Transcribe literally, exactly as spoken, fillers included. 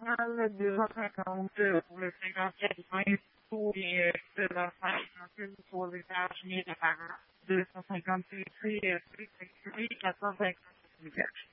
le deux cent cinquante pour le cinquante-quatre vingt pour les de la cinquante pour les États-Unis de par deux cent cinquante C C, quatre cent cinquante.